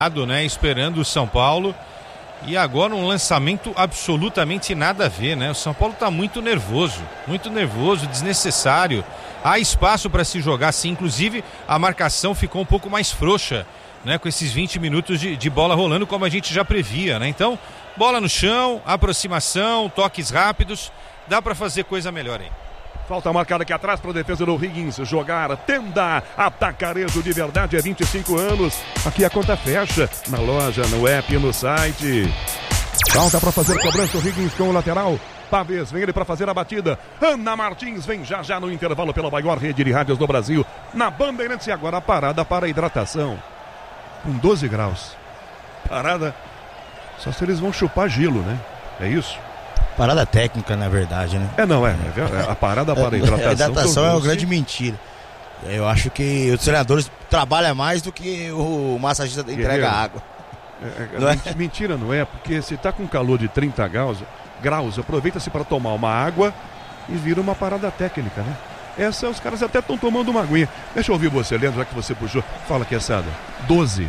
né, esperando o São Paulo. E agora um lançamento absolutamente nada a ver, né? O São Paulo está muito nervoso, desnecessário. Há espaço para se jogar, sim. Inclusive a marcação ficou um pouco mais frouxa, né? Com esses 20 minutos de bola rolando, como a gente já previa, né? Então, bola no chão, aproximação, toques rápidos, dá para fazer coisa melhor aí. Falta marcada aqui atrás para a defesa do Higgins jogar. Tenda, atacarejo de verdade, é 25 anos. Aqui a conta fecha na loja, no app e no site. Falta para fazer cobrança o Higgins com o lateral. Pavês, vem ele para fazer a batida. Ana Martins vem já no intervalo pela maior rede de rádios do Brasil. Na Bandeirantes e agora a parada para a hidratação. Com 12 graus. Parada, só se eles vão chupar gelo, né? É isso? Parada técnica, na verdade, né? A parada para a hidratação. A hidratação é uma grande mentira. Eu acho que os treinadores trabalham mais do que o massagista entrega água. Mentira, não é? Porque se está com calor de 30 graus, aproveita-se para tomar uma água e vira uma parada técnica, né? Os caras até estão tomando uma aguinha. Deixa eu ouvir você, Leandro, já que você puxou. Fala, Quesada. 12.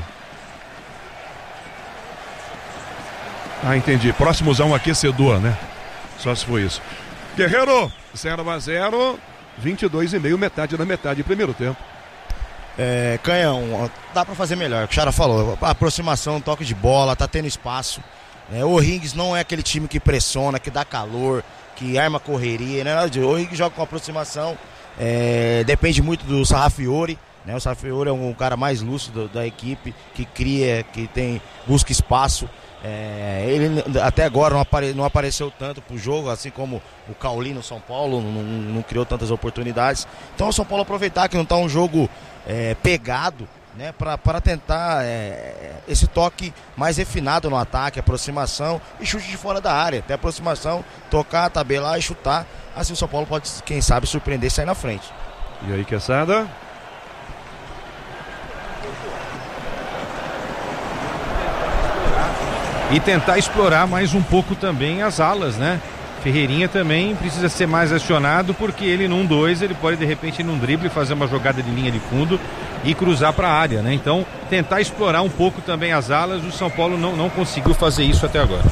Ah, entendi. Próximos a um aquecedor, né? Só se foi isso. Guerreiro, 0-0, 22,5, metade da metade, primeiro tempo. Canhão, dá pra fazer melhor, o que o Chara falou. Aproximação, toque de bola, tá tendo espaço. O Higgins não é aquele time que pressiona, que dá calor, que arma correria, né? O Higgins joga com aproximação, depende muito do Sarrafiori, né? O Sarrafiori é um cara mais lúcido da equipe, que cria, que busca espaço. Ele até agora não apareceu tanto pro jogo, assim como o Cauli no São Paulo, não criou tantas oportunidades. Então o São Paulo aproveitar que não está um jogo pegado, né, para tentar esse toque mais refinado no ataque, aproximação e chute de fora da área. Até aproximação, tocar, tabelar e chutar. Assim o São Paulo pode, quem sabe, surpreender e sair na frente. E aí, Quesada? E tentar explorar mais um pouco também as alas, né? Ferreirinha também precisa ser mais acionado, porque ele num 2, ele pode de repente num drible fazer uma jogada de linha de fundo e cruzar para a área, né? Então tentar explorar um pouco também as alas. O São Paulo não conseguiu fazer isso até agora.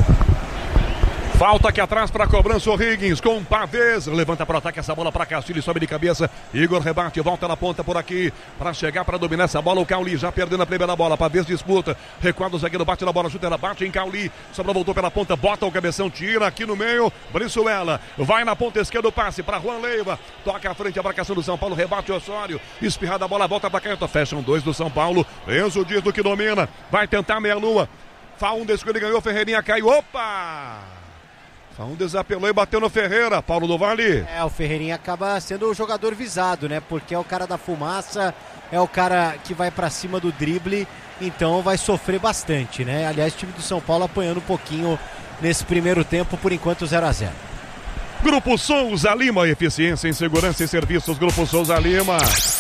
Falta aqui atrás para a cobrança o Higgins com Pavês. Levanta para o ataque essa bola para Castilho, sobe de cabeça. Igor rebate, volta na ponta por aqui para chegar para dominar essa bola. O Cauli já perdendo a primeira bola. Pavês disputa, recuado o zagueiro, bate na bola, chuta, ela bate em Cauli. Sobra, voltou pela ponta, bota o cabeção, tira aqui no meio. Brizuela vai na ponta esquerda, o passe para Juan Leiva. Toca à frente a marcação do São Paulo, rebate o Osório. Espirrada a bola, volta para canhota, fecham 2 do São Paulo. Enzo Dias do que domina, vai tentar meia-lua. Faundes que ele ganhou, Ferreirinha caiu. Opa! Um desapelou e bateu no Ferreira, Paulo do Vale. O Ferreirinha acaba sendo o jogador visado, né? Porque é o cara da fumaça, é o cara que vai pra cima do drible, então vai sofrer bastante, né? Aliás, o time do São Paulo apanhando um pouquinho nesse primeiro tempo, por enquanto 0-0. Grupo Souza Lima, eficiência em segurança e serviços, Grupo Souza Lima.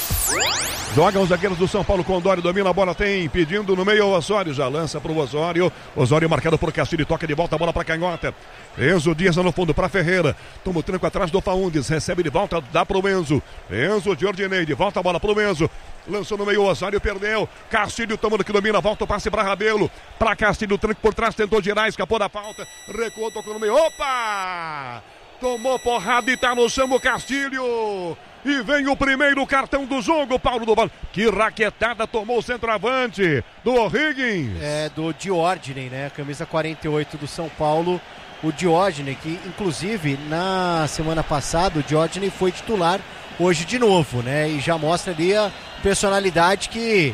Jogam os zagueiros do São Paulo com o Dório, domina a bola, tem pedindo no meio o Osório, já lança pro Osório. Osório marcado por Castilho, toca de volta a bola para canhota. Enzo Dias no fundo para Ferreira, toma o tranco atrás do Faundes, recebe de volta, dá pro Enzo. Enzo de Ordinei, de volta a bola pro Enzo. Lançou no meio o Osório, perdeu. Castilho tomando que domina, volta o passe para Rabelo. Para Castilho, tranco por trás, tentou girar, escapou da falta. Recuou, tocou no meio. Opa! Tomou porrada e tá no chão o Castilho. E vem o primeiro cartão do jogo, Paulo do Vale. Que raquetada tomou o centroavante do Higgins. Do Diógenes, né? Camisa 48 do São Paulo. O Diógenes, que inclusive na semana passada o Diógenes foi titular hoje de novo, né? E já mostra ali a personalidade que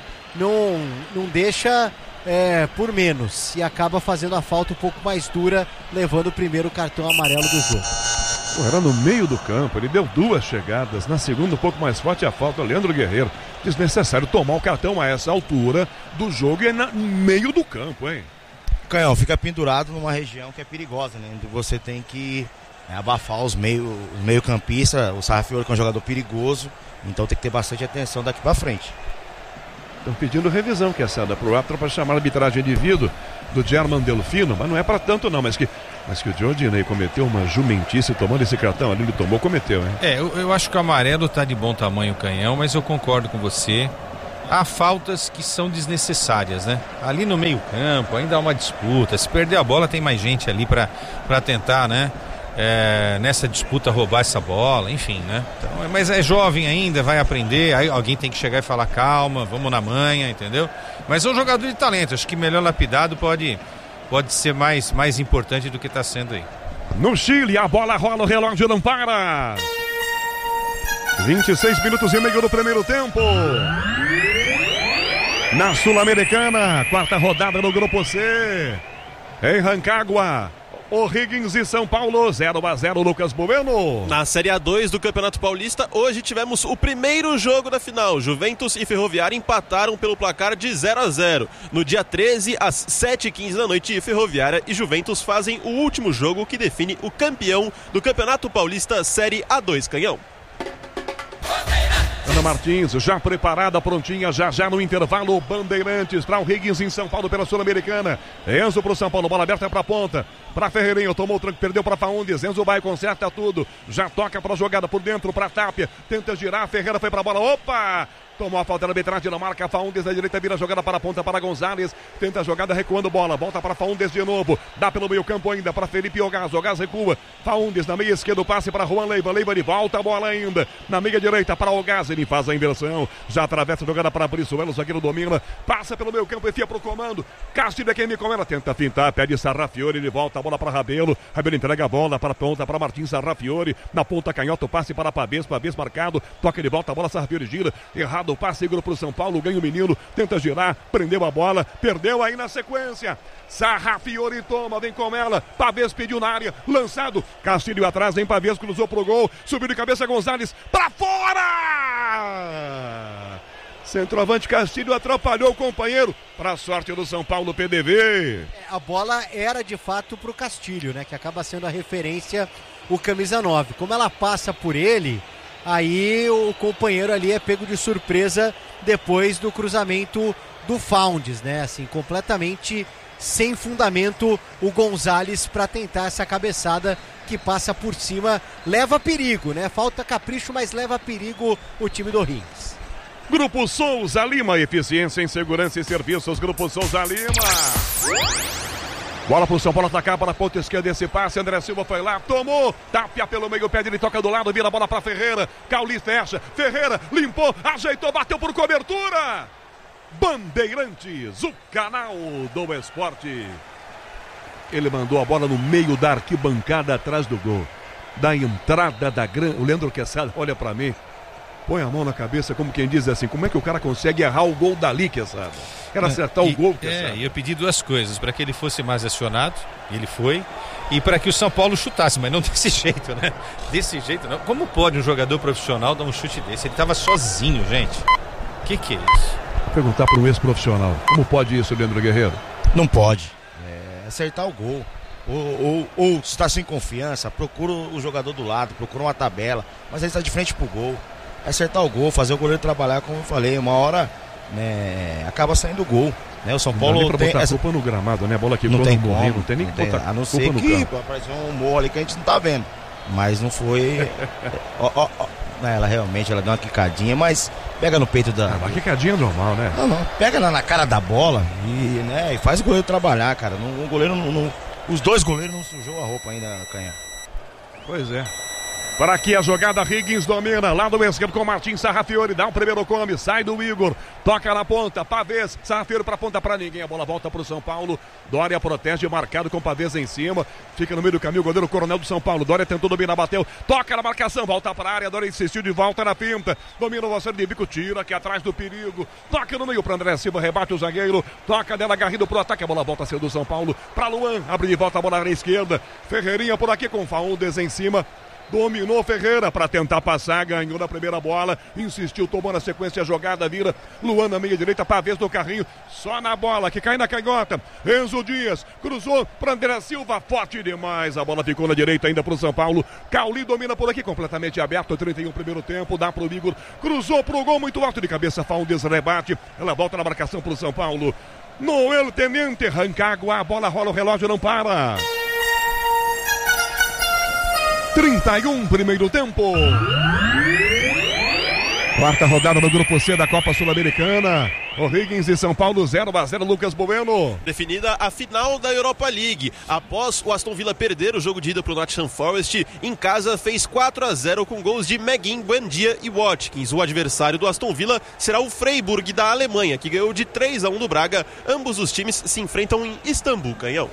não deixa por menos. E acaba fazendo a falta um pouco mais dura, levando o primeiro cartão amarelo do jogo. Era no meio do campo, ele deu 2 chegadas. Na segunda, um pouco mais forte a falta. Leandro Guerreiro, desnecessário tomar o cartão a essa altura do jogo e no meio do campo, hein? Canhão, fica pendurado numa região que é perigosa, né? Você tem que abafar os meio-campistas. O Sarrafiori que é um jogador perigoso, então tem que ter bastante atenção daqui pra frente. Estão pedindo revisão, Quesada, pro árbitro para chamar a arbitragem de vídeo do German Delfino, mas não é para tanto não, mas que o Diodinei cometeu uma jumentice tomando esse cartão ali, ele cometeu, hein? Eu acho que o amarelo tá de bom tamanho, Canhão, mas eu concordo com você. há faltas que são desnecessárias, né? Ali no meio campo ainda há uma disputa, se perder a bola tem mais gente ali para tentar, né? Nessa disputa roubar essa bola, enfim, né? Então, mas é jovem ainda, vai aprender, aí alguém tem que chegar e falar calma, vamos na manha, entendeu? Mas é um jogador de talento, acho que melhor lapidado pode ser mais importante do que está sendo aí. No Chile, a bola rola, o relógio não para. 26 minutos e meio do primeiro tempo. Na Sul-Americana, quarta rodada no Grupo C. Em Rancagua, O'Higgins e São Paulo, 0-0, Lucas Bueno. Na Série A2 do Campeonato Paulista, hoje tivemos o primeiro jogo da final. Juventus e Ferroviária empataram pelo placar de 0-0. No dia 13, às 7h15 da noite, Ferroviária e Juventus fazem o último jogo que define o campeão do Campeonato Paulista Série A2 Canhão. Ana Martins, já preparada, prontinha, já no intervalo, Bandeirantes para o O'Higgins em São Paulo pela Sul-Americana. Enzo para o São Paulo, bola aberta para a ponta, para Ferreirinho, tomou o tranco, perdeu para Faundes, Enzo vai, conserta tudo, já toca para a jogada por dentro, para Tapia, tenta girar, Ferreira foi para a bola, opa! Tomou a falta na arbitragem, não marca, Faundes na direita, vira a jogada para a ponta, para Gonzalez, tenta a jogada recuando bola, volta para Faundes de novo, dá pelo meio campo ainda para Felipe Ogaz, Ogaz recua, Faundes na meia esquerda, passe para Juan Leiva, Leiva de volta a bola ainda, na meia direita para Ogaz, ele faz a inversão, já atravessa a jogada para Brizuela, o zagueiro domina, passa pelo meio campo, enfia para o comando, Castilho é quem me comanda, tenta fintar, pede Sarrafiori, ele volta a bola para Rabelo, Rabelo entrega a bola para a ponta, para Martins Sarrafiori, na ponta canhota, o passe para Pavês marcado, toca ele volta a bola, Sarrafiori gira, errado o passe, segura para o São Paulo, ganha o menino, tenta girar, prendeu a bola, perdeu aí na sequência, Sarrafiori toma, vem com ela, Pavês pediu na área, lançado, Castilho atrás, vem Pavês, cruzou pro gol, subiu de cabeça Gonzalez, para fora! Centroavante Castilho atrapalhou o companheiro, para sorte do São Paulo PDV. A bola era de fato pro Castilho, né? Que acaba sendo a referência, o camisa 9. Como ela passa por ele, aí o companheiro ali é pego de surpresa depois do cruzamento do Faundes, né? Assim, completamente sem fundamento o Gonzalez para tentar essa cabeçada que passa por cima, leva perigo, né? Falta capricho, mas leva perigo o time do O'Higgins. Grupo Souza Lima, eficiência em segurança e serviços, Grupo Souza Lima. Bola pro São Paulo atacar para a ponta esquerda, esse passe, André Silva foi lá, tomou, Tapia pelo meio, pé ele toca do lado, vira a bola para Ferreira, Cauli fecha, Ferreira limpou, ajeitou, bateu por cobertura. Bandeirantes, o canal do esporte. Ele mandou a bola no meio da arquibancada atrás do gol, da entrada da grande, o Leandro Quesada olha para mim, põe a mão na cabeça como quem diz assim, como é que o cara consegue errar o gol dali, Quesada? Quero acertar o gol, Quesada. Eu pedi duas coisas, para que ele fosse mais acionado, ele foi, e para que o São Paulo chutasse, mas não desse jeito, né? Desse jeito não. Como pode um jogador profissional dar um chute desse? Ele estava sozinho, gente. O que é isso? Vou perguntar para um ex-profissional, como pode isso, Leandro Guerreiro? Não pode. Acertar o gol. Ou se está sem confiança, procura o jogador do lado, procura uma tabela, mas ele está de frente pro gol. Acertar o gol, fazer o goleiro trabalhar, como eu falei, uma hora acaba saindo o gol, né? O São Paulo não tem essa culpa no gramado, né? A bola que não tem no como, não tem nem que botar a não ser que apareceu um morro ali que a gente não tá vendo, mas não foi. Ela realmente deu uma quicadinha, mas pega no peito da. Uma quicadinha é normal, né? Não, pega na cara da bola e faz o goleiro trabalhar, cara. O goleiro não, os dois goleiros não sujou a roupa ainda, Canha. Pois é. Para aqui a jogada, Higgins domina, lá do esquerdo com Martins Sarrafiori, dá um primeiro come, sai do Igor, toca na ponta, Pavês, Sarrafiori para ponta para ninguém, a bola volta para o São Paulo, Dória protege, marcado com Pavês em cima, fica no meio do caminho, o goleiro Coronel do São Paulo, Dória tentou dominar, bateu, toca na marcação, volta para a área, Dória insistiu de volta na pinta, domina o Valcero de bico, tira aqui atrás do perigo, toca no meio para André Silva, rebate o zagueiro, toca dela, Garrido pro ataque, a bola volta a ser do São Paulo, para Luan, abre de volta a bola na esquerda, Ferreirinha por aqui com Faundes em cima, dominou Ferreira para tentar passar, ganhou na primeira bola, insistiu, tomou na sequência a jogada, vira Luan na meia direita, Pavês no carrinho, só na bola, que cai na canhota, Enzo Dias, cruzou para André Silva, forte demais, a bola ficou na direita ainda para o São Paulo, Cauli domina por aqui, completamente aberto, 31 primeiro tempo, dá para o Igor, cruzou para o gol muito alto de cabeça, Faundes rebate, ela volta na marcação para o São Paulo, Noel Tenente, Rancagua, a bola rola, o relógio não para. 31 primeiro tempo. Quarta rodada do Grupo C da Copa Sul-Americana. O'Higgins e São Paulo 0-0, Lucas Bueno. Definida a final da Europa League. Após o Aston Villa perder o jogo de ida para o Nottingham Forest, em casa fez 4-0 com gols de Meguin, Buendia e Watkins. O adversário do Aston Villa será o Freiburg da Alemanha, que ganhou de 3-1 do Braga. Ambos os times se enfrentam em Istambul, Canhão.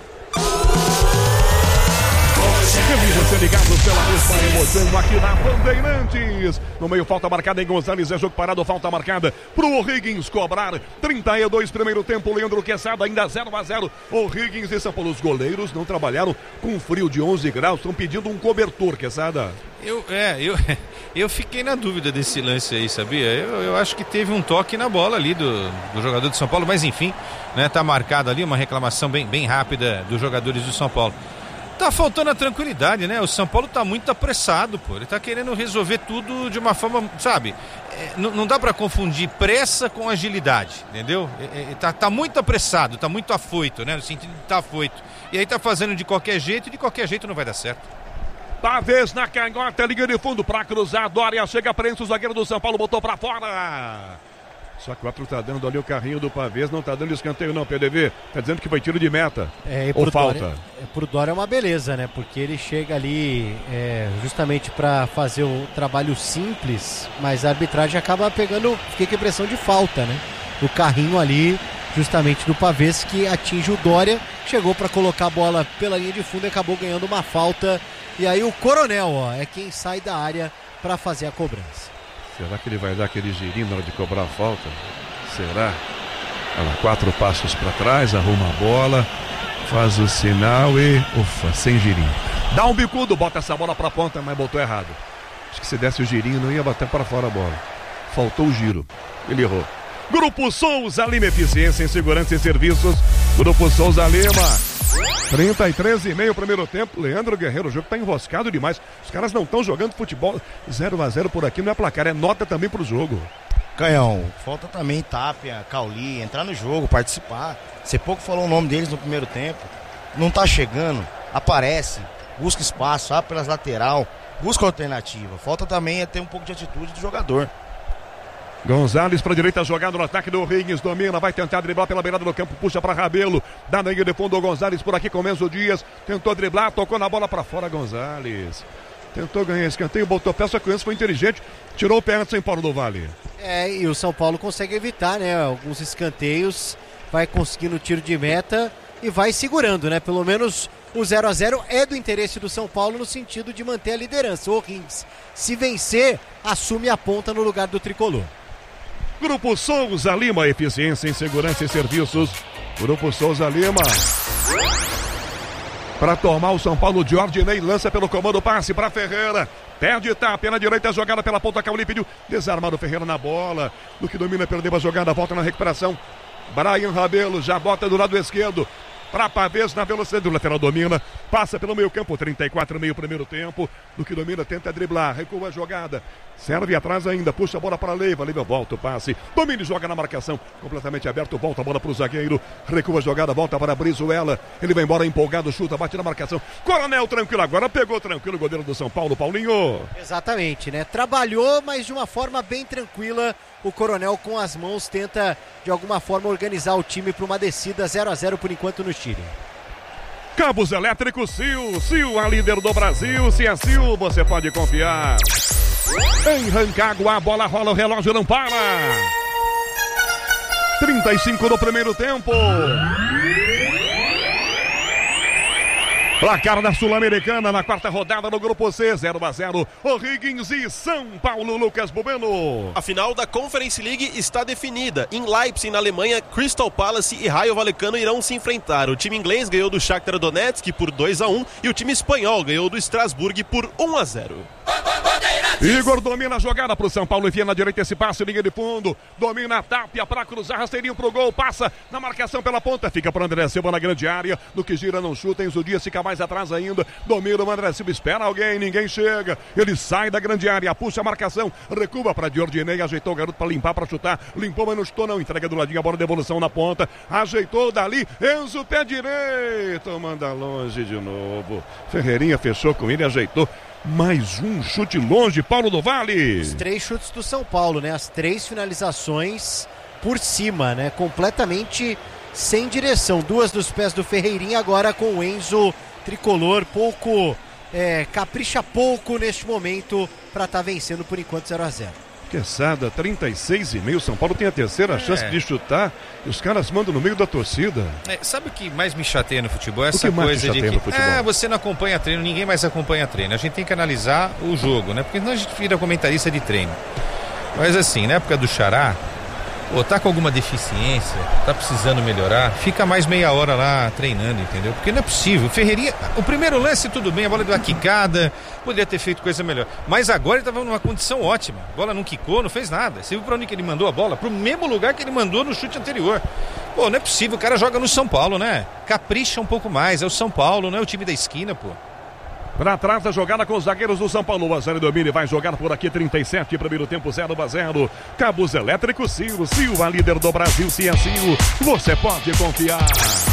Felizes ser ligados pela mesma emoção aqui na Bandeirantes. No meio, falta marcada em Gonzalez, é jogo parado, falta marcada pro O'Higgins cobrar. 32 primeiro tempo, Leandro Quesada ainda 0-0. O'Higgins e São Paulo. Os goleiros não trabalharam com frio de 11 graus, estão pedindo um cobertor, Quesada. Eu fiquei na dúvida desse lance aí, sabia? Eu acho que teve um toque na bola ali do jogador de São Paulo, mas enfim, né, tá marcado ali uma reclamação bem rápida dos jogadores do São Paulo. Tá faltando a tranquilidade, né? O São Paulo tá muito apressado, pô. Ele tá querendo resolver tudo de uma forma, sabe? Não dá pra confundir pressa com agilidade, entendeu? Tá muito apressado, tá muito afoito, né? No sentido de tá afoito. E aí tá fazendo de qualquer jeito, e de qualquer jeito não vai dar certo. Pavês na canhota, linha de fundo pra cruzar. Dória chega, prensa o zagueiro do São Paulo, botou pra fora. Só que o árbitro tá dando ali o carrinho do Pavês, não tá dando escanteio não, PDV. Tá dizendo que foi tiro de meta. Ou falta. Pro Dória é uma beleza, né? Porque ele chega ali justamente para fazer o trabalho simples, mas a arbitragem acaba pegando, fiquei com a impressão de falta, né? O carrinho ali, justamente do Pavês, que atinge o Dória, chegou para colocar a bola pela linha de fundo e acabou ganhando uma falta. E aí o Coronel, é quem sai da área para fazer a cobrança. Será que ele vai dar aquele girinho na hora de cobrar a falta? Será? Olha lá, 4 passos para trás, arruma a bola, faz o sinal e... Ufa, sem girinho. Dá um bicudo, bota essa bola para a ponta, mas botou errado. Acho que se desse o girinho não ia bater para fora a bola. Faltou o giro. Ele errou. Grupo Souza Lima, eficiência em segurança e serviços. Grupo Souza Lima. 33,5 primeiro tempo. Leandro Guerreiro, o jogo tá enroscado demais. Os caras não estão jogando futebol. 0-0 por aqui não é placar, é nota também pro jogo. Canhão, falta também Tapia, Cauli, entrar no jogo, participar. Você pouco falou o nome deles no primeiro tempo. Não tá chegando, aparece, busca espaço, abre pelas lateral, busca alternativa. Falta também ter um pouco de atitude do jogador. Gonzalez para a direita, jogado no ataque do O'Higgins, domina, vai tentar driblar pela beirada do campo, puxa para Rabelo, dá na linha de fundo o Gonzalez por aqui com o Enzo Dias, tentou driblar, tocou na bola para fora, Gonzalez tentou ganhar escanteio, botou pé, só que o Enzo foi inteligente, tirou o pé antes em Paulo do Vale. E o São Paulo consegue evitar, né, alguns escanteios, vai conseguindo tiro de meta e vai segurando, né, pelo menos o 0-0 é do interesse do São Paulo no sentido de manter a liderança. O O'Higgins, se vencer, assume a ponta no lugar do tricolor. Grupo Souza Lima, eficiência em segurança e serviços. Grupo Souza Lima. Para tomar o São Paulo, Diordinei lança pelo comando, passe para Ferreira. Perde Tapia na direita, jogada pela ponta, Cauli pediu. Desarmado Ferreira na bola. No que domina, perdeu a jogada, volta na recuperação. Brian Rabelo já bota do lado esquerdo. Para Pavês na velocidade do lateral, domina, passa pelo meio campo, 34,5 primeiro tempo, do que domina, tenta driblar, recua a jogada, serve atrás ainda, puxa a bola para Leiva, volta o passe, domina e joga na marcação, completamente aberto, volta a bola para o zagueiro, recua a jogada, volta para Brizuela, ele vai embora empolgado, chuta, bate na marcação, Coronel tranquilo agora, pegou tranquilo o goleiro do São Paulo, Paulinho. Exatamente, né, trabalhou, mas de uma forma bem tranquila. O Coronel com as mãos tenta de alguma forma organizar o time para uma descida 0-0 por enquanto no Chile. Cabos elétricos Sil, a líder do Brasil. Se é Sil, você pode confiar. Em Rancagua, a bola rola, o relógio não para. 35 no primeiro tempo. Placar da Sul-Americana na quarta rodada do Grupo C, 0-0, O'Higgins e São Paulo, Lucas Bueno. A final da Conference League está definida. Em Leipzig, na Alemanha, Crystal Palace e Rayo Vallecano irão se enfrentar. O time inglês ganhou do Shakhtar Donetsk por 2-1 e o time espanhol ganhou do Strasbourg por 1-0. Igor domina a jogada para o São Paulo, enfia na direita esse passe, linha de fundo, domina a Tapia para cruzar, rasteirinho para o gol, passa na marcação pela ponta, fica para o André Silva na grande área, no que gira não chuta, Enzo Dias fica mais atrás ainda, domina o André Silva, espera alguém, ninguém chega, ele sai da grande área, puxa a marcação, recua para Diordinei, ajeitou o garoto para limpar, para chutar, limpou, mas não chutou não, entrega do ladinho, a bola de devolução na ponta, ajeitou dali, Enzo pé direito, manda longe de novo, Ferreirinha fechou com ele, ajeitou, Mais um chute longe, Paulo do Vale. Os 3 chutes do São Paulo, né? As 3 finalizações por cima, né? Completamente sem direção. 2 dos pés do Ferreirinha, agora com o Enzo tricolor, capricha pouco neste momento para estar vencendo por enquanto 0-0. Quesada, 36,5. São Paulo tem a terceira chance de chutar e os caras mandam no meio da torcida. Sabe o que mais me chateia no futebol? Essa coisa de que você não acompanha treino, ninguém mais acompanha treino. A gente tem que analisar o jogo, né? Porque senão a gente vira comentarista de treino. Mas assim, na época do Xará, tá com alguma deficiência, tá precisando melhorar, fica mais meia hora lá treinando, entendeu? Porque não é possível. Ferreirinha, o primeiro lance tudo bem, a bola deu uma quicada, poderia ter feito coisa melhor. Mas agora ele estava numa condição ótima. A bola não quicou, não fez nada. Você viu para onde que ele mandou a bola? Pro mesmo lugar que ele mandou no chute anterior. Não é possível, o cara joga no São Paulo, né? Capricha um pouco mais, é o São Paulo, não é o time da esquina, Para trás da jogada com os zagueiros do São Paulo. O Azari domina e vai jogar por aqui. 37, primeiro tempo 0-0. Cabos elétricos Silva, líder do Brasil. Se é assim, você pode confiar.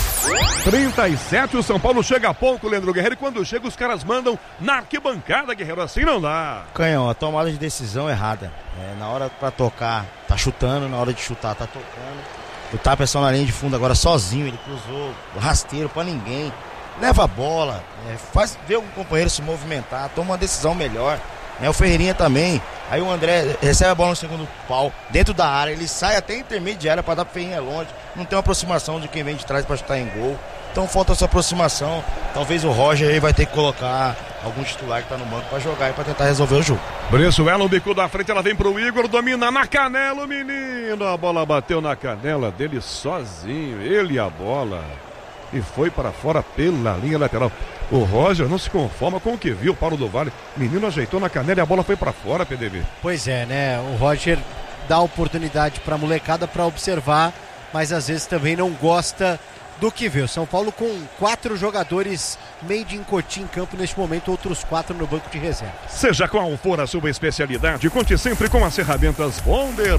37, o São Paulo chega a pouco, Leandro Guerreiro. E quando chega, os caras mandam na arquibancada, Guerreiro. Assim não dá. Canhão, a tomada de decisão errada. Na hora pra tocar, tá chutando. Na hora de chutar, tá tocando. O Tapa é só na linha de fundo agora sozinho. Ele cruzou rasteiro pra ninguém. Leva a bola, vê o companheiro se movimentar, toma uma decisão melhor. O Ferreirinha também. Aí o André recebe a bola no segundo pau, dentro da área, ele sai até intermediária para dar pro Ferreirinha longe. Não tem uma aproximação de quem vem de trás para chutar em gol. Então falta essa aproximação. Talvez o Roger aí vai ter que colocar algum titular que tá no banco para jogar e para tentar resolver o jogo. Brizuela, o bico da frente, ela vem pro Igor, domina na canela o menino. A bola bateu na canela dele sozinho, ele e a bola. E foi para fora pela linha lateral. O Roger não se conforma com o que viu, Paulo do Vale. O menino ajeitou na canela e a bola foi para fora, PDV. Pois é, né? O Roger dá oportunidade para a molecada para observar, mas às vezes também não gosta do que vê. O São Paulo com 4 jogadores made in Cotim em campo neste momento, outros 4 no banco de reserva. Seja qual for a sua especialidade, conte sempre com as ferramentas Bonder.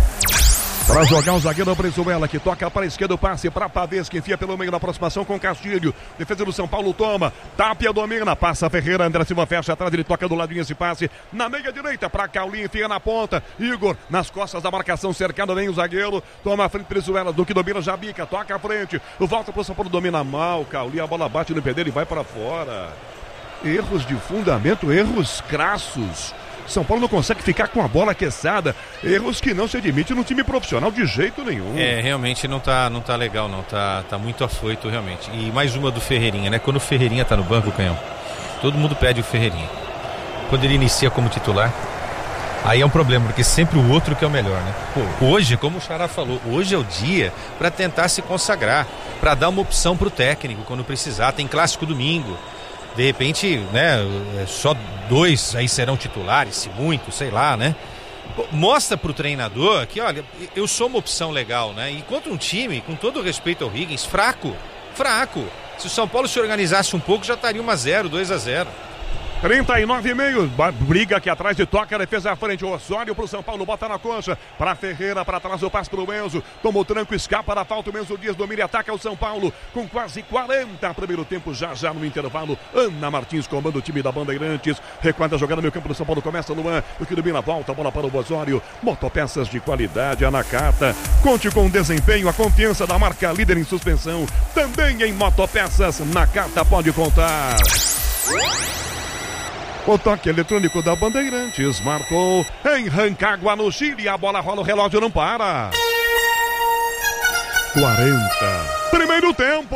Para jogar o zagueiro Brizuela, que toca para a esquerda, o passe para Pavês, que enfia pelo meio da aproximação com Castilho. Defesa do São Paulo toma, Tapia domina, passa Ferreira, André Silva fecha atrás, ele toca do ladinho esse passe, na meia direita para Caulinho, enfia na ponta, Igor nas costas da marcação, cercado vem o zagueiro, toma a frente Brizuela, do que domina Jabica, toca à frente, volta para o São Paulo, domina mal, Caulinho, a bola bate no pé dele e vai para fora. Erros de fundamento, erros crassos. São Paulo não consegue ficar com a bola aqueçada. Erros que não se admite no time profissional de jeito nenhum. Realmente não tá legal, não. Tá muito afoito, realmente. E mais uma do Ferreirinha, né? Quando o Ferreirinha tá no banco, Canhão, todo mundo pede o Ferreirinha. Quando ele inicia como titular, aí é um problema, porque sempre o outro que é o melhor, né? Hoje, como o Xará falou, hoje é o dia para tentar se consagrar, para dar uma opção pro técnico quando precisar. Tem clássico domingo. De repente, né, só 2 aí serão titulares, se muito, sei lá, né? Mostra pro treinador que, olha, eu sou uma opção legal, né? Enquanto um time, com todo o respeito ao Higgins, fraco. Se o São Paulo se organizasse um pouco, já estaria 1-0, 2-0. 39,5, briga aqui atrás de toca, a defesa à frente, o Osório pro São Paulo, bota na concha, para Ferreira, para trás o passe pro Enzo, toma o tranco, escapa da falta, o Enzo Dias domina e ataca o São Paulo, com quase 40, primeiro tempo, já no intervalo, Ana Martins comanda o time da Bandeirantes, recuada a jogada no meio campo do São Paulo, começa Luan, o que domina a volta, a bola para o Osório, motopeças de qualidade, a Nakata, conte com o desempenho, a confiança da marca líder em suspensão, também em motopeças, Nakata pode contar. O toque eletrônico da Bandeirantes marcou em Rancagua, no Chile. A bola rola, o relógio não para. 40. Primeiro tempo.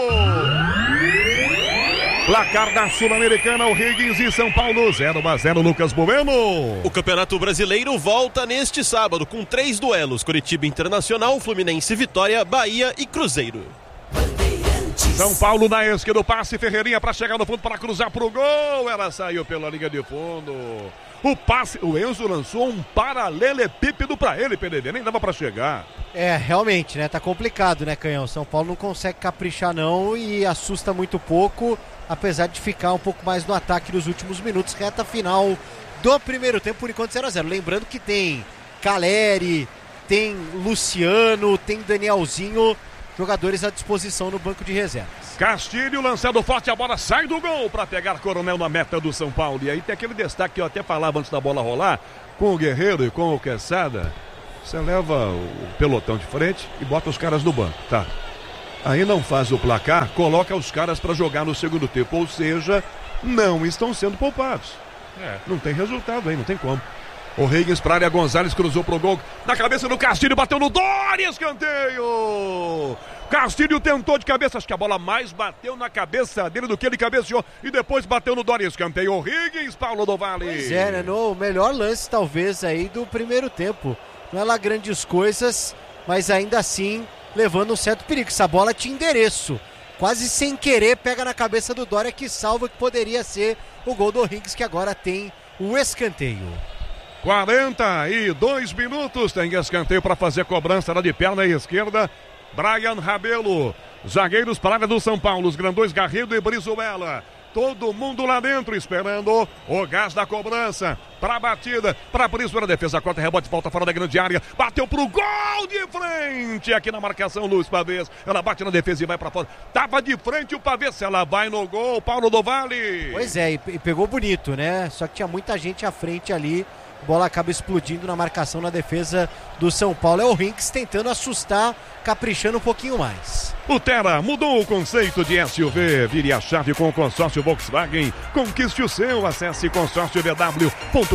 Placar da Sul-Americana, o Higgins e São Paulo 0-0, Lucas Bueno. O Campeonato Brasileiro volta neste sábado com 3 duelos: Coritiba Internacional, Fluminense Vitória, Bahia e Cruzeiro. São Paulo na esquerda, o passe, Ferreirinha para chegar no fundo, para cruzar pro gol, ela saiu pela linha de fundo. O passe, o Enzo lançou um paralelepípedo para ele, PDV, nem dava para chegar. Realmente, né, tá complicado, né, Canhão? São Paulo não consegue caprichar não e assusta muito pouco, apesar de ficar um pouco mais no ataque nos últimos minutos, reta final do primeiro tempo, por enquanto 0-0. Lembrando que tem Caleri, tem Luciano, tem Danielzinho jogadores à disposição no banco de reservas. Castilho lançando forte, a bola sai do gol para pegar Coronel na meta do São Paulo. E aí tem aquele destaque que eu até falava antes da bola rolar, com o Guerreiro e com o Quesada, você leva o pelotão de frente e bota os caras no banco, tá? Aí não faz o placar, coloca os caras para jogar no segundo tempo, ou seja, não estão sendo poupados. Não tem resultado aí, não tem como. O Higgins para área, Gonzalez cruzou pro gol, na cabeça do Castilho, bateu no Dória, escanteio! Castilho tentou de cabeça, acho que a bola mais bateu na cabeça dele do que ele cabeceou, e depois bateu no Dória, escanteio. O Higgins, Paulo do Vale. Pois é, né? No melhor lance talvez aí do primeiro tempo. Não é lá grandes coisas, mas ainda assim levando um certo perigo. Essa bola tinha endereço. Quase sem querer pega na cabeça do Dória, que salva, que poderia ser o gol do Higgins, que agora tem o escanteio. 42 minutos, tem escanteio para fazer cobrança lá de perna esquerda. Brian Rabelo, zagueiros para a área do São Paulo, os grandões Garrido e Brizuela. Todo mundo lá dentro esperando o gás da cobrança. Para a batida, para a Brizuela, defesa corta, rebote, volta fora da grande área. Bateu pro gol de frente aqui na marcação, Luiz Pavês. Ela bate na defesa e vai para fora. Tava de frente o Pavês, ela vai no gol, Paulo do Vale. Pois é, e pegou bonito, né? Só que tinha muita gente à frente ali. A bola acaba explodindo na marcação, na defesa do São Paulo. É o Rinks tentando assustar, caprichando um pouquinho mais. O Terra mudou o conceito de SUV. Vire a chave com o consórcio Volkswagen. Conquiste o seu. Acesse consórciovw.com.br.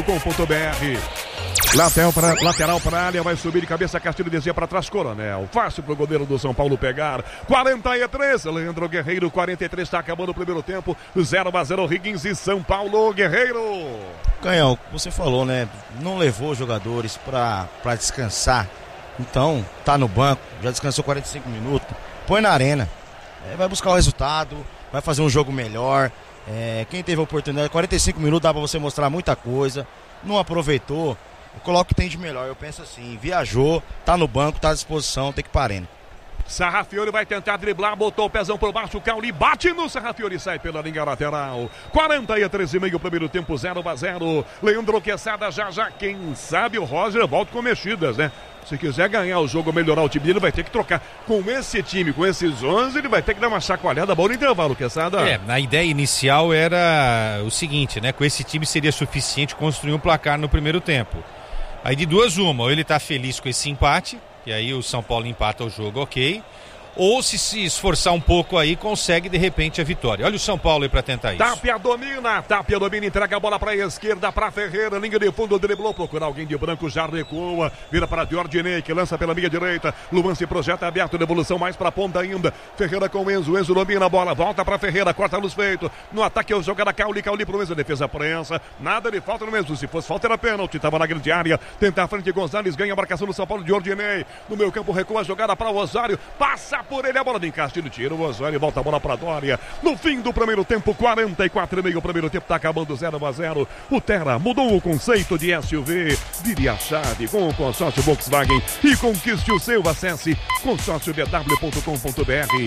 Lateral para a área, vai subir de cabeça, Castilho descia para trás, Coronel. Fácil para o goleiro do São Paulo pegar. 43, Leandro Guerreiro, 43, está acabando o primeiro tempo. 0-0, Higgins e São Paulo, Guerreiro. Canhão, você falou, né? Não levou jogadores para descansar. Então, tá no banco, já descansou 45 minutos. Põe na arena. Vai buscar o resultado, vai fazer um jogo melhor. Quem teve a oportunidade, 45 minutos dá para você mostrar muita coisa. Não aproveitou. Coloca o que tem de melhor, eu penso assim, viajou, tá no banco, tá à disposição, tem que ir pra arena. Sarrafiori vai tentar driblar, botou o pezão por baixo, o Cauli bate no Sarrafiori, sai pela linha lateral. 43,5 primeiro tempo, 0-0. Leandro Quesada já, quem sabe o Roger volta com mexidas, né? Se quiser ganhar o jogo, melhorar o time dele, vai ter que trocar. Com esse time, com esses 11, ele vai ter que dar uma chacoalhada boa no intervalo, Quesada. A ideia inicial era o seguinte, né? Com esse time seria suficiente construir um placar no primeiro tempo. Aí de duas uma, ou ele tá feliz com esse empate, e aí o São Paulo empata o jogo, ok. Ou se esforçar um pouco aí, consegue de repente a vitória. Olha o São Paulo aí pra tentar isso. Tapia domina, entrega a bola pra esquerda, pra Ferreira, linha de fundo, driblou, procura alguém de branco, já recua, vira para Diordinei, que lança pela linha direita, Luan se projeta aberto, devolução mais pra ponta ainda, Ferreira com Enzo domina a bola, volta pra Ferreira, corta nos feitos, no ataque é o jogador Cauli pro Enzo, defesa prensa, nada de falta no Enzo, se fosse falta era pênalti, tava na grande área, tenta a frente, Gonzalez ganha a marcação do São Paulo, Diordinei, no meio campo recua a jogada pra Osório, passa por ele, a bola de Castilho, tira o Osório, volta a bola para Dória. No fim do primeiro tempo, 44,5, o primeiro tempo está acabando 0-0. O Terra mudou o conceito de SUV. Vire a chave com o consórcio Volkswagen e conquiste o seu. Acesse consórciovw.com.br.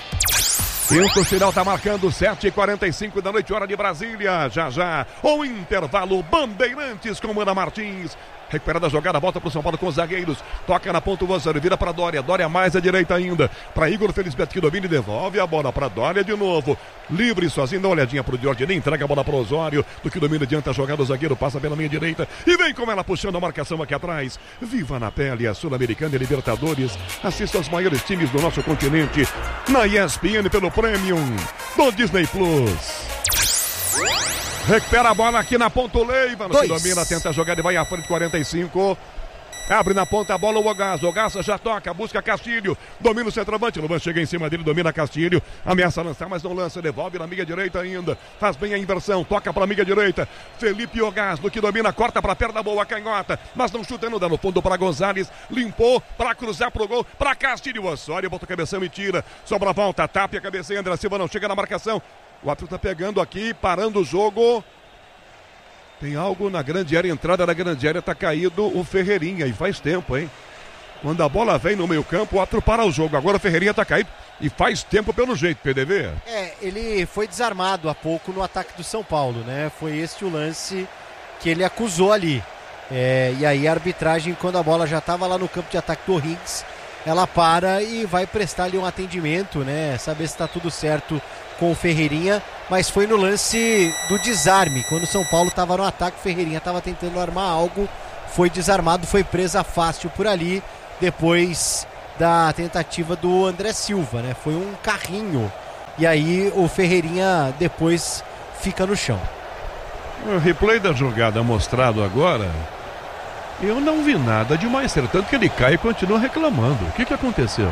E o sinal está marcando 7h45 da noite, hora de Brasília. Já, o intervalo, Bandeirantes com Ana Martins. Recuperada a jogada, volta para o São Paulo com os zagueiros. Toca na ponta o Osório, vira para Dória. Dória mais à direita ainda. Para Igor Felisberto que domina e devolve a bola para Dória de novo. Livre sozinho, dá uma olhadinha para o Diordinei. Entrega a bola para o Osório. Do que domina adianta a jogada, o zagueiro passa pela minha direita. E vem com ela puxando a marcação aqui atrás. Viva na pele a Sul-Americana e Libertadores. Assista aos maiores times do nosso continente. Na ESPN pelo Premium do Disney Plus. Recupera a bola aqui na ponta o Leiva, que domina, tenta jogar e vai à frente, 45. Abre na ponta a bola o Ogassa já toca, busca Castilho, domina o centroavante, Luan chega em cima dele, domina Castilho, ameaça lançar, mas não lança, devolve na meia direita ainda, faz bem a inversão, toca para a meia direita, Felipe Ogassa, do que domina, corta para a perna boa, canhota, mas não chuta, não dá no fundo para Gonzalez, limpou para cruzar pro gol, para Castilho, o Osório bota a cabeção e tira, sobra a volta, Tapia, cabeceia, André Silva não chega na marcação. O árbitro tá pegando aqui, parando o jogo. Tem algo na grande área, entrada da grande área, tá caído o Ferreirinha, e faz tempo, hein? Quando a bola vem no meio campo, o árbitro para o jogo. Agora o Ferreirinha tá caído e faz tempo pelo jeito, PDV. Ele foi desarmado há pouco no ataque do São Paulo, né? Foi este o lance que ele acusou ali. E aí a arbitragem, quando a bola já estava lá no campo de ataque do Higgins, ela para e vai prestar ali um atendimento, né? Saber se está tudo certo com o Ferreirinha, mas foi no lance do desarme, quando o São Paulo estava no ataque, o Ferreirinha estava tentando armar algo, foi desarmado, foi presa fácil por ali, depois da tentativa do André Silva, né? Foi um carrinho, e aí o Ferreirinha depois fica no chão. O replay da jogada mostrado agora, eu não vi nada de mais cera, tanto que ele cai e continua reclamando. O que aconteceu?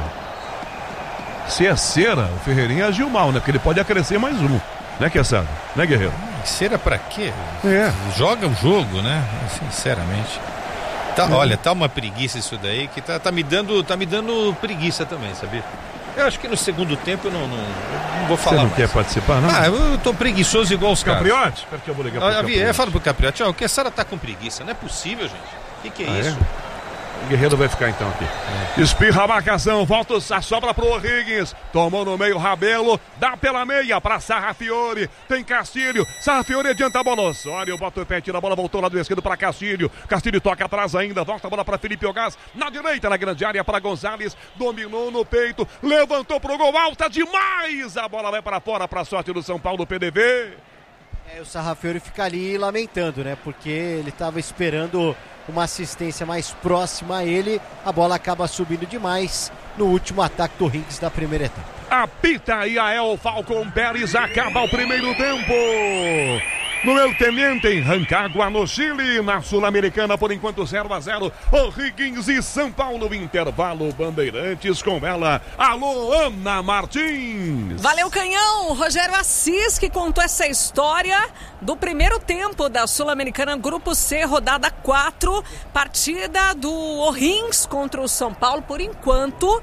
Se é cera, o Ferreirinha agiu mal, né? Porque ele pode acrescer mais um, né, Quesada? Né, Guerreiro? Cera pra quê? É. Joga o jogo, né? Sinceramente. Tá, olha, tá uma preguiça isso daí, que tá me dando preguiça também, sabia? Eu acho que no segundo tempo eu não vou falar. Você não mais. quer participar, não? Eu tô preguiçoso igual os caras. Capriotti? Porque eu vou ligar pro Capriotti. Eu falo pro Capriotti, o Quesada tá com preguiça, não é possível, gente. Que é isso? O Guerreiro vai ficar então aqui. Espirra a marcação, volta a sobra pro O'Higgins. Tomou no meio Rabelo, dá pela meia pra Sarrafiore. Tem Castilho, Sarrafiore adianta a bola. Osório bota o pé, tira a bola, voltou lado esquerdo pra Castilho. Castilho toca atrás ainda, volta a bola pra Felipe Ogás. Na direita, na grande área para Gonzalez. Dominou no peito, levantou pro gol, alta demais. A bola vai para fora, pra sorte do São Paulo PDV. O Sarrafiore fica ali lamentando, né? Porque ele estava esperando uma assistência mais próxima a ele, a bola acaba subindo demais no último ataque do Higgins da primeira etapa. Apita Iael Falcon Pérez, acaba o primeiro tempo. No El Teniente, em Rancagua, no Chile, na Sul-Americana, por enquanto 0-0, O'Higgins e São Paulo, intervalo, Bandeirantes com ela. Alô, Ana Martins. Valeu, Canhão. Rogério Assis que contou essa história do primeiro tempo da Sul-Americana Grupo C, rodada 4, partida do O'Higgins contra o São Paulo, por enquanto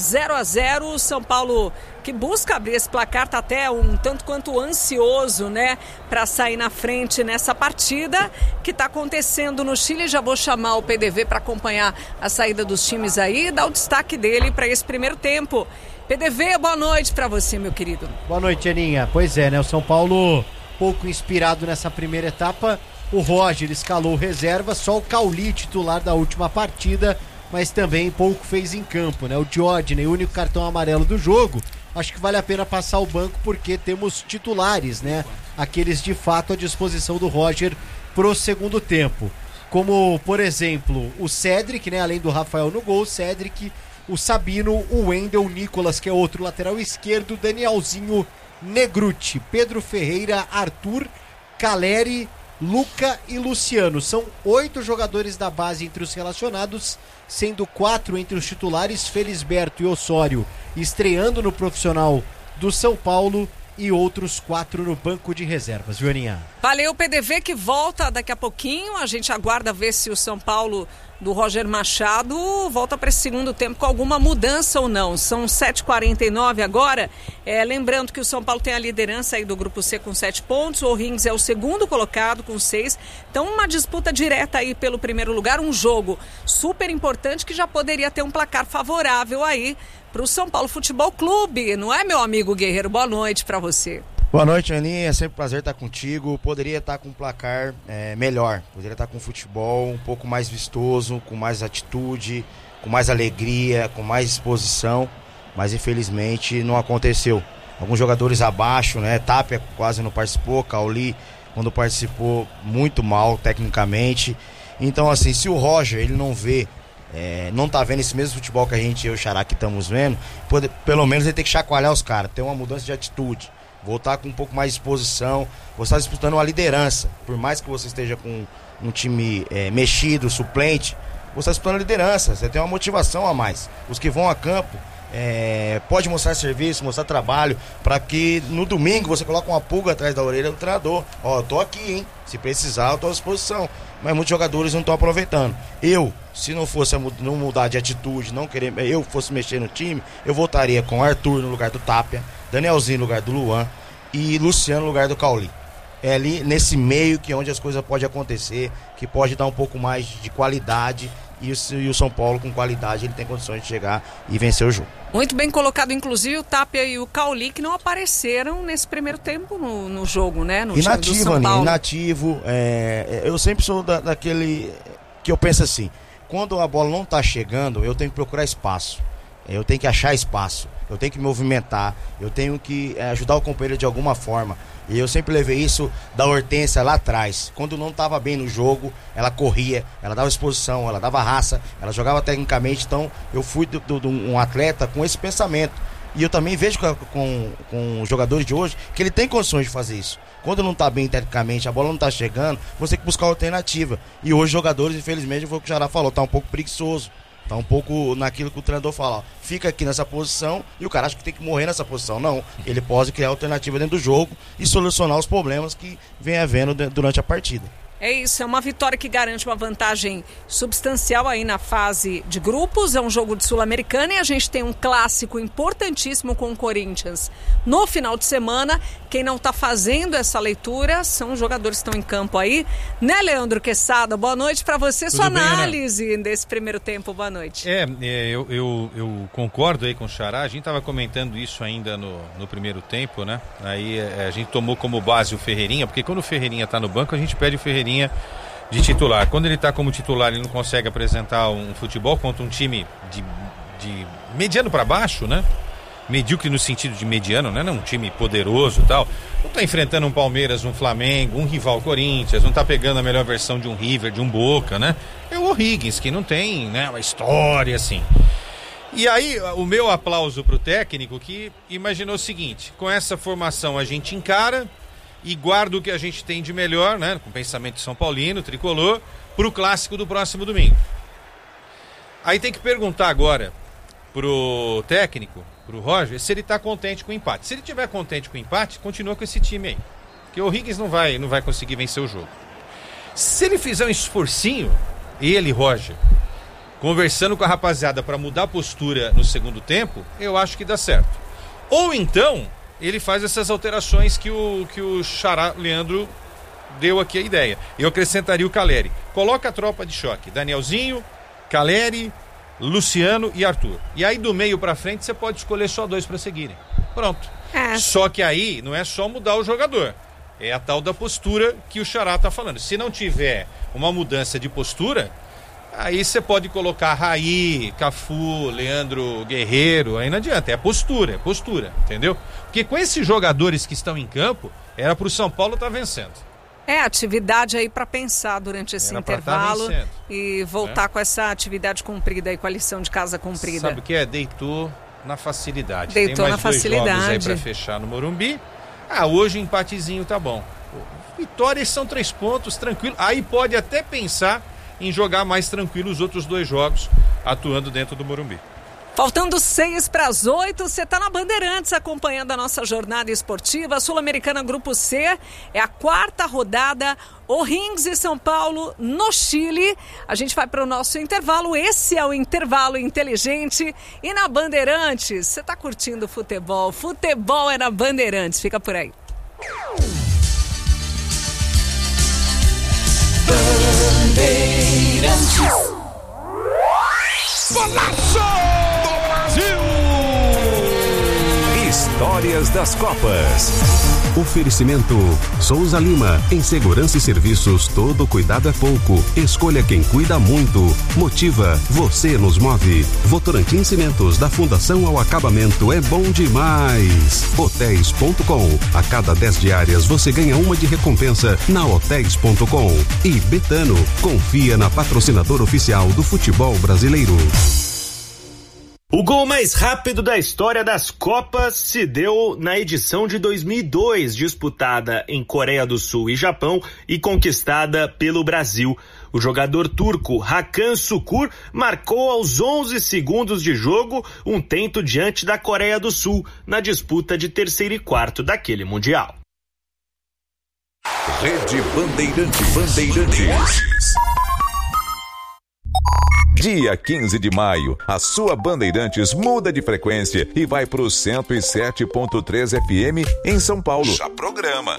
0-0, São Paulo que busca abrir esse placar, tá até um tanto quanto ansioso, né, para sair na frente nessa partida que tá acontecendo no Chile. Já vou chamar o PDV para acompanhar a saída dos times aí e dar o destaque dele para esse primeiro tempo. PDV, boa noite para você, meu querido. Boa noite, Aninha. Pois é, né, o São Paulo pouco inspirado nessa primeira etapa. O Roger escalou reserva, só o Cauli, titular da última partida, mas também pouco fez em campo, né? O Diodney, o único cartão amarelo do jogo. Acho que vale a pena passar o banco porque temos titulares, né? Aqueles de fato à disposição do Roger pro segundo tempo. Como, por exemplo, o Cédric, né? Além do Rafael no gol, o Cédric, o Sabino, o Wendel, o Nicolas, que é outro lateral esquerdo, Danielzinho, Negruti, Pedro Ferreira, Arthur, Caleri, Luca e Luciano. São 8 jogadores da base entre os relacionados, sendo 4 entre os titulares, Felisberto e Osório estreando no profissional do São Paulo e outros 4 no banco de reservas. Joaninha. Valeu, PDV, que volta daqui a pouquinho. A gente aguarda ver se o São Paulo do Roger Machado volta para esse segundo tempo com alguma mudança ou não. São 7h49 agora. Lembrando que o São Paulo tem a liderança aí do Grupo C com 7 pontos. O O'Higgins é o segundo colocado com 6. Então uma disputa direta aí pelo primeiro lugar. Um jogo super importante que já poderia ter um placar favorável aí para o São Paulo Futebol Clube. Não é, meu amigo Guerreiro? Boa noite para você. Boa noite, Aninha. É sempre um prazer estar contigo. Poderia estar com um placar melhor. Poderia estar com um futebol um pouco mais vistoso, com mais atitude, com mais alegria, com mais disposição. Mas infelizmente não aconteceu. Alguns jogadores abaixo, né? Tapia quase não participou. Cauli, quando participou, muito mal tecnicamente. Então, assim, se o Roger ele não vê, não tá vendo esse mesmo futebol que a gente, eu e o Xará, que estamos vendo, pelo menos ele tem que chacoalhar os caras, ter uma mudança de atitude. Voltar com um pouco mais de disposição. Você está disputando uma liderança. Por mais que você esteja com um time mexido, suplente, você está disputando a liderança. Você tem uma motivação a mais. Os que vão a campo pode mostrar serviço, mostrar trabalho, para que no domingo você coloque uma pulga atrás da orelha do treinador. Eu tô aqui, hein? Se precisar, eu tô à disposição. Mas muitos jogadores não estão aproveitando. Se não fosse não mudar de atitude, não querer, eu fosse mexer no time, eu voltaria com Arthur no lugar do Tapia, Danielzinho no lugar do Luan e Luciano no lugar do Cauli. É ali nesse meio que onde as coisas podem acontecer, que pode dar um pouco mais de qualidade, e o São Paulo com qualidade ele tem condições de chegar e vencer o jogo. Muito bem colocado, inclusive o Tapia e o Cauli, que não apareceram nesse primeiro tempo no jogo, né? No time do São Paulo. Inativo. Eu sempre sou daquele que eu penso assim, quando a bola não tá chegando, eu tenho que procurar espaço. eu tenho que achar espaço, eu tenho que me movimentar, eu tenho que ajudar o companheiro de alguma forma. E eu sempre levei isso da Hortência lá atrás. Quando não estava bem no jogo, ela corria, ela dava exposição, ela dava raça, ela jogava tecnicamente. Então eu fui um atleta com esse pensamento. E eu também vejo com os jogadores de hoje que ele tem condições de fazer isso. Quando não está bem tecnicamente, a bola não está chegando, você tem que buscar alternativa. E hoje os jogadores, infelizmente, foi o que o Xará falou, tá um pouco preguiçoso. Tá um pouco naquilo que o treinador fala, ó, fica aqui nessa posição e o cara acha que tem que morrer nessa posição. Não, ele pode criar alternativa dentro do jogo e solucionar os problemas que vem havendo durante a partida. É isso, é uma vitória que garante uma vantagem substancial aí na fase de grupos, é um jogo de Sul-Americana e a gente tem um clássico importantíssimo com o Corinthians no final de semana. Quem não está fazendo essa leitura são os jogadores que estão em campo aí, né, Leandro Quesada? Boa noite para você, Tudo sua bem, análise desse primeiro tempo, boa noite. Eu concordo aí com o Xará, a gente estava comentando isso ainda no primeiro tempo, né? Aí a gente tomou como base o Ferreirinha, porque quando o Ferreirinha está no banco, a gente pede o Ferreirinha de titular. Quando ele está como titular, ele não consegue apresentar um futebol contra um time de mediano para baixo, né? Medíocre no sentido de mediano, né? Não um time poderoso e tal. Não está enfrentando um Palmeiras, um Flamengo, um rival Corinthians, não está pegando a melhor versão de um River, de um Boca, né? É o O'Higgins, que não tem, né, uma história assim. E aí, o meu aplauso pro técnico que imaginou o seguinte: com essa formação a gente encara e guarda o que a gente tem de melhor, né, com pensamento de São Paulino, tricolor, pro clássico do próximo domingo. Aí tem que perguntar agora pro técnico, pro Roger, se ele tá contente com o empate. Se ele tiver contente com o empate, continua com esse time aí, porque o O'Higgins não vai conseguir vencer o jogo. Se ele fizer um esforcinho, ele, Roger, conversando com a rapaziada para mudar a postura no segundo tempo, eu acho que dá certo. Ou então ele faz essas alterações que o Xará Leandro deu aqui a ideia. Eu acrescentaria o Caleri. Coloca a tropa de choque: Danielzinho, Caleri, Luciano e Arthur. E aí do meio pra frente você pode escolher só 2 para seguirem. Pronto. Só que aí não é só mudar o jogador, é a tal da postura que o Xará tá falando. Se não tiver uma mudança de postura, aí você pode colocar Raí, Cafu, Leandro Guerreiro, aí não adianta, é postura, entendeu? Porque com esses jogadores que estão em campo, era pro São Paulo estar vencendo. Atividade aí para pensar durante esse intervalo e voltar com essa atividade cumprida aí, com a lição de casa cumprida. Sabe o que é? Deitou na facilidade. Deitou tem mais na facilidade. 2 jogos aí para fechar no Morumbi. Hoje o empatezinho tá bom. Vitórias são 3 pontos, tranquilo. Aí pode até pensar em jogar mais tranquilo os outros 2 jogos, atuando dentro do Morumbi. Faltando 7:06, você está na Bandeirantes acompanhando a nossa jornada esportiva. Sul-Americana Grupo C, é a 4ª rodada, O'Higgins e São Paulo no Chile. A gente vai para o nosso intervalo, esse é o intervalo inteligente. E na Bandeirantes, você está curtindo futebol? Futebol é na Bandeirantes, fica por aí. Bandeirantes. Golaço do Brasil! Histórias das Copas. Oferecimento Souza Lima. Em segurança e serviços, todo cuidado é pouco. Escolha quem cuida muito. Motiva, você nos move. Votorantim Cimentos, da fundação ao acabamento, é bom demais. Hotéis.com. A cada 10 diárias você ganha uma de recompensa na Hotéis.com. E Betano, confia na patrocinadora oficial do futebol brasileiro. O gol mais rápido da história das Copas se deu na edição de 2002, disputada em Coreia do Sul e Japão e conquistada pelo Brasil. O jogador turco Hakan Şükür marcou aos 11 segundos de jogo um tento diante da Coreia do Sul na disputa de 3º e 4º daquele Mundial. Rede Bandeirantes. Dia 15 de maio, a sua Bandeirantes muda de frequência e vai para o 107.3 FM em São Paulo. Já programa.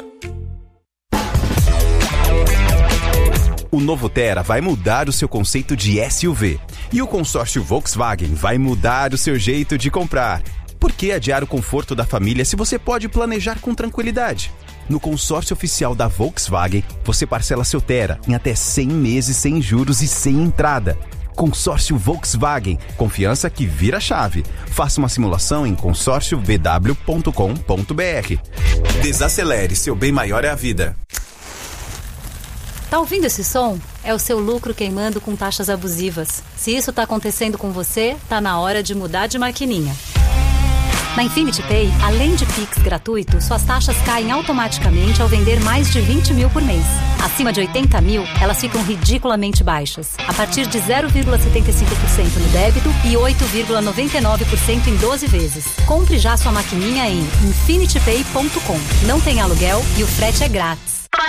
O novo Tera vai mudar o seu conceito de SUV. E o consórcio Volkswagen vai mudar o seu jeito de comprar. Por que adiar o conforto da família se você pode planejar com tranquilidade? No consórcio oficial da Volkswagen, você parcela seu Tera em até 100 meses sem juros e sem entrada. Consórcio Volkswagen, confiança que vira chave. Faça uma simulação em consórciovw.com.br. Desacelere, seu bem maior é a vida. Tá ouvindo esse som? É o seu lucro queimando com taxas abusivas. Se isso tá acontecendo com você, tá na hora de mudar de maquininha. Na Infinity Pay, além de Pix gratuito, suas taxas caem automaticamente ao vender mais de 20 mil por mês. Acima de 80 mil, elas ficam ridiculamente baixas, a partir de 0,75% no débito e 8,99% em 12 vezes. Compre já sua maquininha em infinitypay.com. Não tem aluguel e o frete é grátis.